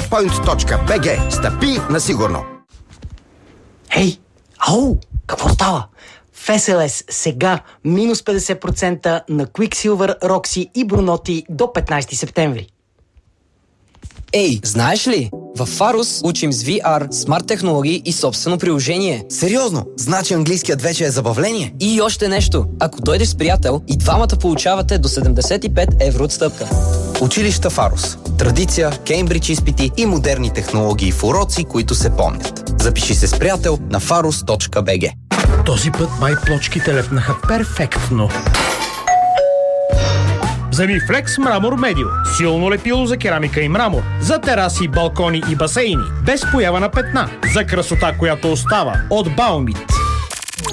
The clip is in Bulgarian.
matchpoint.bg. Стъпи на сигурно. Хей! Ау! Какво става? В SLS сега минус 50% на Quicksilver, Roxy и Brunotti до 15 септември. Ей, знаеш ли? В Фарус учим с VR, смарт технологии и собствено приложение. Сериозно? Значи английският вече е забавление? И още нещо. Ако дойдеш с приятел, и двамата получавате до 75 евро отстъпка. Училища Фарус. Традиция, Кеймбридж изпити и модерни технологии в уроци, които се помнят. Запиши се с приятел на farus.bg. Този път май плочките лепнаха перфектно. Вземи Флекс Мрамор Медио. Силно лепило за керамика и мрамор. За тераси, балкони и басейни. Без поява на петна. За красота, която остава. От Баумит.